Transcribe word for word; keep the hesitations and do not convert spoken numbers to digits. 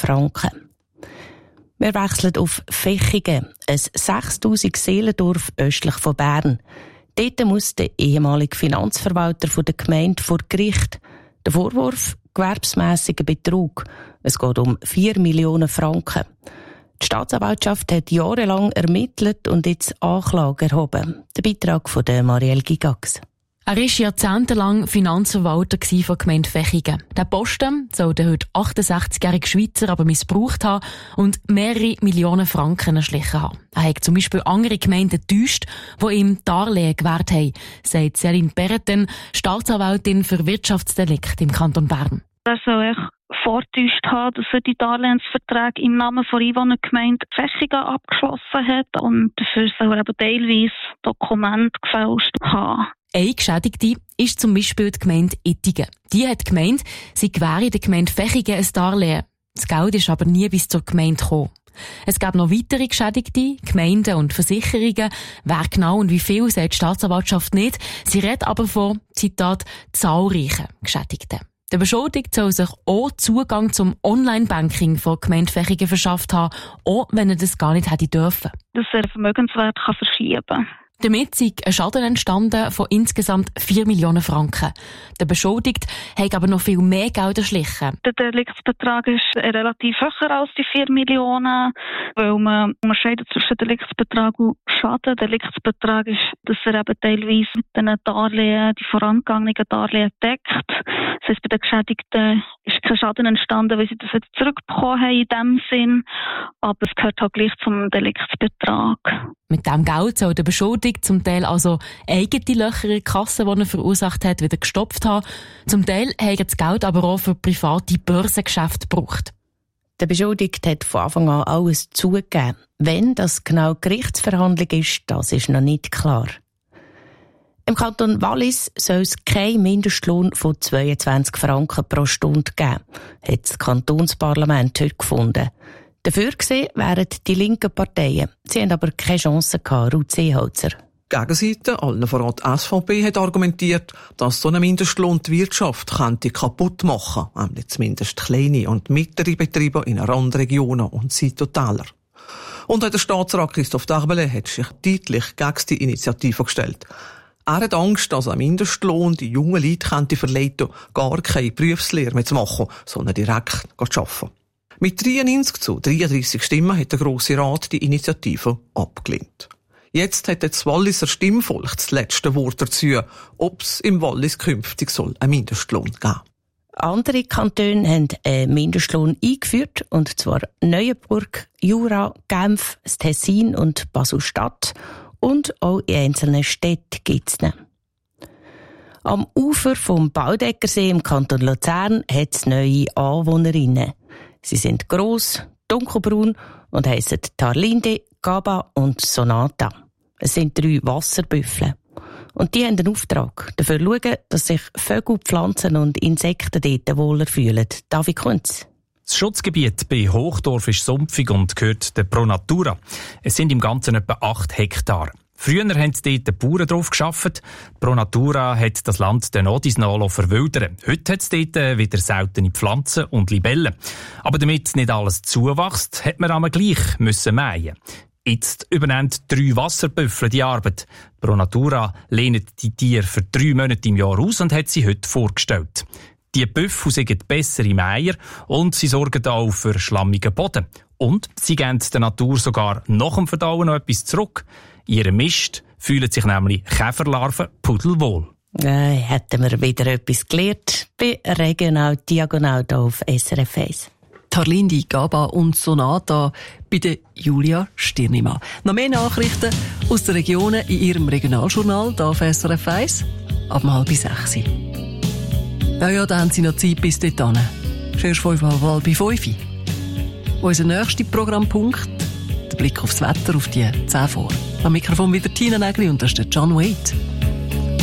Franken. Wir wechseln auf Vechigen, ein sechstausend Seelendorf östlich von Bern. Dort muss der ehemalige Finanzverwalter der Gemeinde vor Gericht. Der Vorwurf: gewerbsmässiger Betrug. Es geht um vier Millionen Franken. Die Staatsanwaltschaft hat jahrelang ermittelt und jetzt Anklage erhoben. Der Beitrag von Marielle Gigax. Er war jahrzehntelang Finanzverwalter der Gemeinde Vechigen. Der Posten soll der heute achtundsechzigjährige Schweizer aber missbraucht haben und mehrere Millionen Franken erschlichen haben. Er hat zum Beispiel andere Gemeinden getäuscht, die ihm Darlehen gewährt haben, sagt Céline Bereten, Staatsanwältin für Wirtschaftsdelikt im Kanton Bern. Er soll echt vorgetäuscht haben, dass er die Darlehensverträge im Namen der Einwohnergemeinde Vechigen abgeschlossen hat und dafür soll er eben teilweise Dokumente gefälscht haben. Eine Geschädigte ist zum Beispiel die Gemeinde Ittigen. Die hat gemeint, sie gewähre der Gemeinde Vechigen ein Darlehen. Das Geld ist aber nie bis zur Gemeinde gekommen. Es gab noch weitere Geschädigte, Gemeinden und Versicherungen. Wer genau und wie viel, sagt die Staatsanwaltschaft nicht. Sie redet aber von, Zitat, zahlreichen Geschädigten. Der Beschuldigte soll sich auch Zugang zum Online-Banking von Gemeinde Vechigen verschafft haben, auch wenn er das gar nicht hätte dürfen. Dass er Vermögenswert kann verschieben kann. Damit sei ein Schaden entstanden von insgesamt vier Millionen Franken. Der Beschuldigte hat aber noch viel mehr Geld erschlichen. Der Deliktsbetrag ist relativ höher als die vier Millionen, weil man unterscheidet zwischen Deliktsbetrag und Schaden. Der Deliktsbetrag ist, dass er eben teilweise mit den Darlehen, die vorangegangenen Darlehen deckt. Das heisst, bei den Geschädigten ist kein Schaden entstanden, weil sie das jetzt zurückbekommen haben in dem Sinn. Aber es gehört halt gleich zum Deliktsbetrag. Mit diesem Geld soll der Beschuldigte zum Teil also eigene Löcher in der Kasse, die er verursacht hat, wieder gestopft haben. Zum Teil hat er das Geld aber auch für private Börsengeschäfte gebraucht. Der Beschuldigte hat von Anfang an alles zugegeben. Wenn das genau Gerichtsverhandlung ist, das ist noch nicht klar. Im Kanton Wallis soll es keinen Mindestlohn von zweiundzwanzig Franken pro Stunde geben, hat das Kantonsparlament heute gefunden. Dafür gesehen wären die linken Parteien. Sie haben aber keine Chance gehabt, Ruth Seeholzer. Die Gegenseite, allen voran die S V P, hat argumentiert, dass so ein Mindestlohn die Wirtschaft könnte kaputt machen könnte, nämlich zumindest kleine und mittlere Betriebe in Randregionen und Seitentäler. Und der Staatsrat Christoph Darbele hat sich deutlich gegen die Initiative gestellt. Er hat Angst, dass ein Mindestlohn die jungen Leute könnte verleiten, gar keine Berufslehre mehr zu machen, sondern direkt zu arbeiten. Mit dreiundneunzig zu dreiunddreissig Stimmen hat der Grosse Rat die Initiative abgelehnt. Jetzt hat das Walliser Stimmvolk das letzte Wort dazu, ob es im Wallis künftig soll einen Mindestlohn geben. Andere Kantone haben einen Mindestlohn eingeführt, und zwar Neuenburg, Jura, Genf, das Tessin und Basel-Stadt. Und auch in einzelnen Städten gibt es ihn. Am Ufer vom Baudeckersee im Kanton Luzern hat es neue Anwohnerinnen. Sie sind gross, dunkelbraun und heissen Tarlinde, Gaba und Sonata. Es sind drei Wasserbüffel. Und die haben den Auftrag, dafür zu schauen, dass sich Vögel, Pflanzen und Insekten dort wohler fühlen. David Kunz. Das Schutzgebiet bei Hochdorf ist sumpfig und gehört der Pro Natura. Es sind im Ganzen etwa acht Hektar. Früher haben dort die Bauern drauf gearbeitet. Pro Natura hat das Land dann auch noch verwildern. Heute hat es dort wieder seltene Pflanzen und Libellen. Aber damit nicht alles zuwächst, hat man aber gleich müssen mähen. Jetzt übernehmen drei Wasserbüffel die Arbeit. Pro Natura lehnt die Tiere für drei Monate im Jahr aus und hat sie heute vorgestellt. Die Büffel sind bessere Mäher und sie sorgen auch für schlammigen Boden. Und sie geben der Natur sogar nach dem Verdauen noch etwas zurück. In ihrem Mist fühlen sich nämlich Käferlarven pudelwohl. Äh, hätten wir wieder etwas gelernt bei Regional Diagonal hier auf S R F eins. Tarlindi, Gaba und Sonata bei der Julia Stirnimann. Noch mehr Nachrichten aus den Regionen in ihrem Regionaljournal hier auf S R F eins ab halb sechs. Ja, ja, da haben Sie noch Zeit bis dorthin. Schon fünf Mal bei fünf. Unser nächster Programmpunkt, der Blick aufs Wetter auf die zehn vor. Am Mikrofon wieder Tina Nägli und das ist der John Wade.